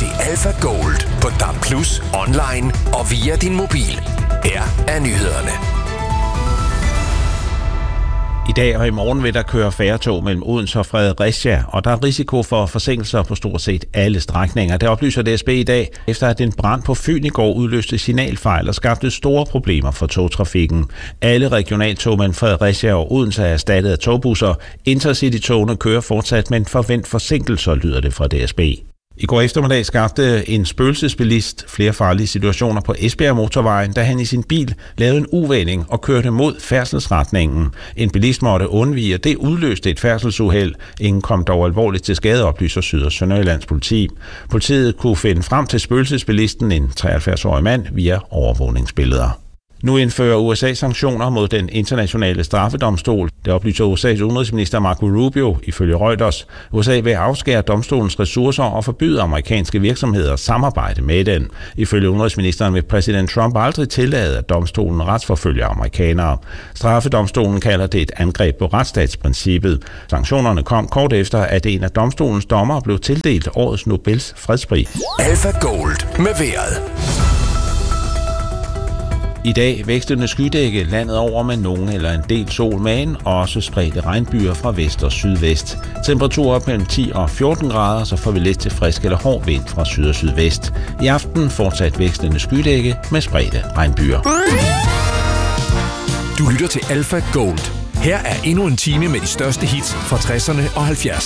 til Alpha Gold på DAB+, online og via din mobil. Her er nyhederne. I dag og i morgen vil der køre færre tog mellem Odense og Fredericia, og der er risiko for forsinkelser på stort set alle strækninger. Det oplyser DSB i dag, efter at en brand på Fyn i går udløste signalfejl og skabte store problemer for togtrafikken. Alle regionaltog mellem Fredericia og Odense er erstattet af togbusser. Intercity-togene kører fortsat, men forvent forsinkelser, lyder det fra DSB. I går eftermiddag skabte en spøgelsesbilist flere farlige situationer på Esbjerg Motorvejen, da han i sin bil lavede en uvending og kørte mod færdselsretningen. En bilist måtte undvige, og det udløste et færdselsuheld. Ingen kom dog alvorligt til skade, oplyser Syd- og Sønderjyllands politi. Politiet kunne finde frem til spøgelsesbilisten, en 73-årig mand, via overvågningsbilleder. Nu indfører USA sanktioner mod den internationale straffedomstol. Det oplyser USA's udenrigsminister Marco Rubio ifølge Reuters. USA vil afskære domstolens ressourcer og forbyde amerikanske virksomheder at samarbejde med den. Ifølge udenrigsministeren vil præsident Trump aldrig tillade, at domstolen retsforfølger amerikanere. Straffedomstolen kalder det et angreb på retsstatsprincippet. Sanktionerne kom kort efter, at en af domstolens dommere blev tildelt årets Nobels fredspris. Alpha Gold med vejret. I dag vækstende skydække landet over med nogen eller en del sol, men også spredte regnbyer fra vest og sydvest. Temperaturer op mellem 10 og 14 grader, så får vi lidt til frisk eller hård vind fra syd og sydvest. I aften fortsat vækstende skydække med spredte regnbyer. Du lytter til Alpha Gold. Her er endnu en time med de største hits fra 60'erne og 70'erne.